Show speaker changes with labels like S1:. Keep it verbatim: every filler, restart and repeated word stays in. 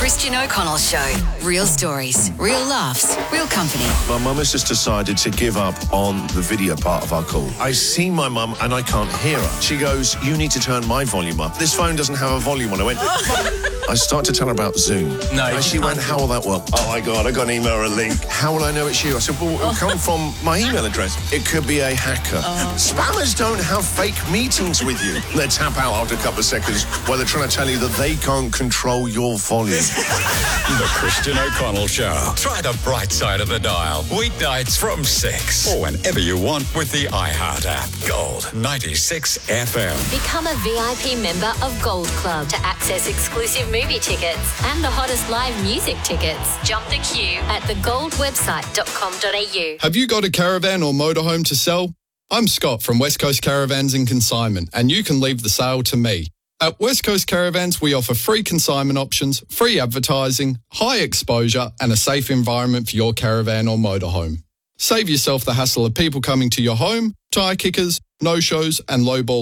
S1: Christian O'Connell Show. Real stories, real laughs, real company.
S2: My mum has just decided to give up on the video part of our call. I see my mum and I can't hear her. She goes, you need to turn my volume up. This phone doesn't have a volume on. I went, I start to tell her about Zoom.
S3: No,
S2: and she went, how will that work? Oh my God, I got an email or a link. How will I know it's you? I said, well, it'll come from my email address. It could be a hacker. Oh. Spammers don't have fake meetings with you. They tap out after a couple of seconds while they're trying to tell you that they can't control your volume.
S4: The Christian O'Connell Show. Try the bright side of the dial. Weeknights from six. Or whenever you want with the iHeart app. Gold ninety-six F M.
S5: Become a V I P member of Gold Club to access exclusive movie tickets and the hottest live music tickets. Jump the queue at the gold website dot com dot a u.
S6: Have you got a caravan or motorhome to sell? I'm Scott from West Coast Caravans and Consignment, and you can leave the sale to me. At West Coast Caravans, we offer free consignment options, free advertising, high exposure, and a safe environment for your caravan or motorhome. Save yourself the hassle of people coming to your home, tyre kickers, no-shows, and lowball